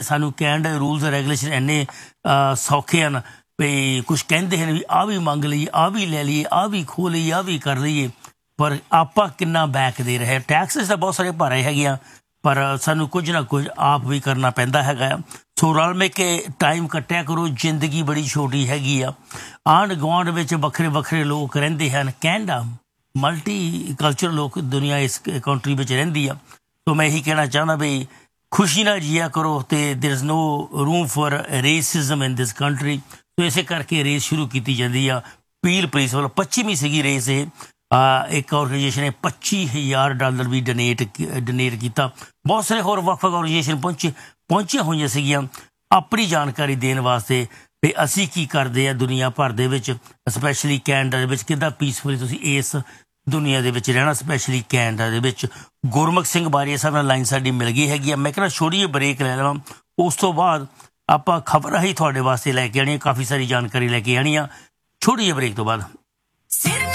सानू Canada rules regulation इन्ने सौखे हैं भी कुछ कहते हैं भी आ भी मंग लीए आ भी लै लीए आ भी खो लीए आ भी कर लीए पर आपां किन्ना बैक दे रहे टैक्सिस तो बहुत सारे भरे है पर सानू कुछ ना कुछ आप भी करना पैंदा है। सो रल मिल के टाइम कट्टिया करो जिंदगी बड़ी छोटी हैगी आंढ गुआंढ विच वखरे वखरे लोग रहिंदे हैं कैनेडा मल्टी कल्चर लोग दुनिया इस कंट्री में रहिंदी आ। तो मैं यही कहना चाहना भी खुशी ना जिया करो तो there is no room for racism in this country. तो इसे करके रेस शुरू की जाती है पील पुलिस वालों 25वीं सी रेस एक ऑर्गेनाइजेशन ने $25,000 भी डोनेट किया। बहुत सारे होर वक्-वक् ऑर्गेनाइजेशन पहुंचिया हुई सीगियां अपनी जानकारी देने वास्ते भी असी की करते हैं दुनिया भर दे विच स्पैशली कैनेडा दे विच किद्दां पीसफुली तुसीं इस दुनिया दे विच रहना स्पैशली कैनेडा दे विच। गुरमुख सिंह बारिया साहब नाल लाइन साडी मिल गई हैगी मैं कहना छोटी जी ब्रेक लै लवां उस तो बाद आपां खबरां ही तुहाडे वास्ते लैके आणियां काफ़ी सारी जानकारी लैके आनी आ छोटी जी ब्रेक तो बाद।